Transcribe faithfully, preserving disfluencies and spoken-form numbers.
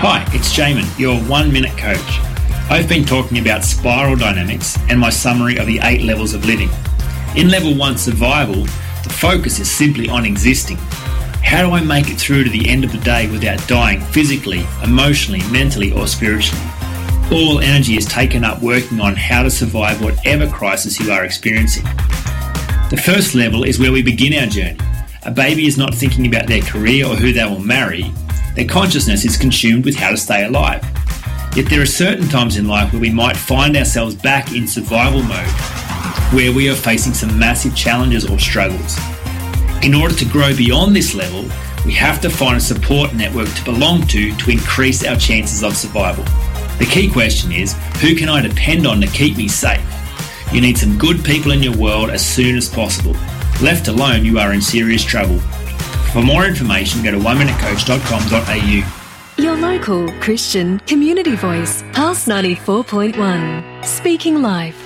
Hi, it's Jamin, your one-minute coach. I've been talking about spiral dynamics and my summary of the eight levels of living. In level one, survival, the focus is simply on existing. How do I make it through to the end of the day without dying physically, emotionally, mentally, or spiritually? All energy is taken up working on how to survive whatever crisis you are experiencing. The first level is where we begin our journey. A baby is not thinking about their career or who they will marry. Their consciousness is consumed with how to stay alive. Yet there are certain times in life where we might find ourselves back in survival mode, where we are facing some massive challenges or struggles. In order to grow beyond this level, we have to find a support network to belong to to increase our chances of survival. The key question is, who can I depend on to keep me safe? You need some good people in your world as soon as possible. Left alone, you are in serious trouble. For more information, go to one minute coach dot com dot a u. Your local Christian community voice, Pulse ninety-four point one. Speaking life.